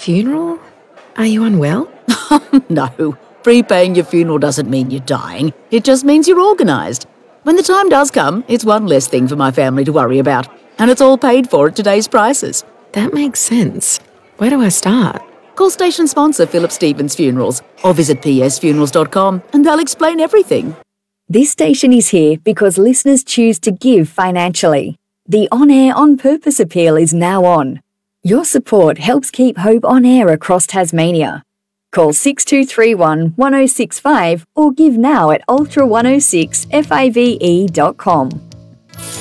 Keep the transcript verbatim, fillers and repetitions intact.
funeral? Are you unwell? No, prepaying your funeral doesn't mean you're dying. It just means you're organised. When the time does come, it's one less thing for my family to worry about. And it's all paid for at today's prices. That makes sense. Where do I start? Call station sponsor Philip Stevens Funerals or visit p s funerals dot com and they'll explain everything. This station is here because listeners choose to give financially. The On Air On Purpose appeal is now on. Your support helps keep Hope on air across Tasmania. Call six two three one, one oh six five or give now at ultra one oh six five e dot com.